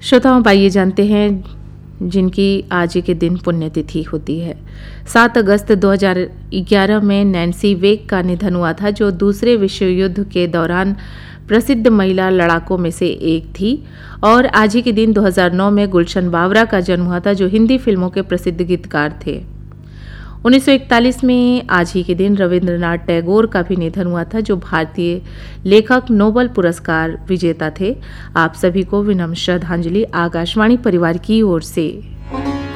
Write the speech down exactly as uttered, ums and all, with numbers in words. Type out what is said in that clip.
श्रोताओं, आइए जानते हैं जिनकी आज ही के दिन पुण्यतिथि होती है। सात अगस्त दो हज़ार ग्यारह में नैन्सी वेग का निधन हुआ था, जो दूसरे विश्व युद्ध के दौरान प्रसिद्ध महिला लड़ाकों में से एक थी। और आज ही के दिन दो हज़ार नौ में गुलशन बावरा का जन्म हुआ था, जो हिंदी फिल्मों के प्रसिद्ध गीतकार थे। उन्नीस सौ इकतालीस में आज ही के दिन रविंद्रनाथ टैगोर का भी निधन हुआ था, जो भारतीय लेखक, नोबेल पुरस्कार विजेता थे। आप सभी को विनम्र श्रद्धांजलि आकाशवाणी परिवार की ओर से।